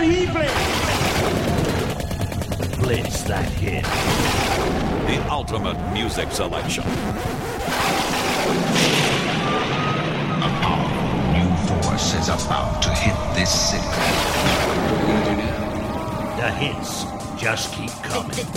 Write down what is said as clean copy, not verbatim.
he plays. Blitz that hit. The ultimate music selection. A powerful new force is about to hit this city. The hits just keep coming.